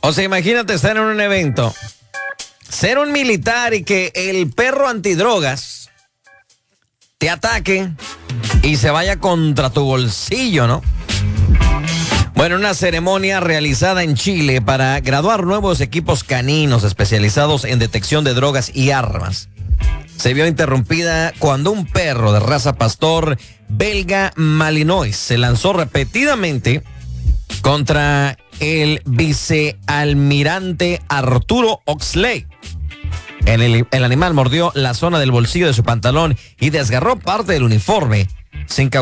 O sea, imagínate estar en un evento, ser un militar y que el perro antidrogas te ataque y se vaya contra tu bolsillo, ¿no? Bueno, una ceremonia realizada en Chile para graduar nuevos equipos caninos especializados en detección de drogas y armas se vio interrumpida cuando un perro de raza pastor belga Malinois se lanzó repetidamente contra el vicealmirante Arturo Oxley. El animal mordió la zona del bolsillo de su pantalón y desgarró parte del uniforme sin causar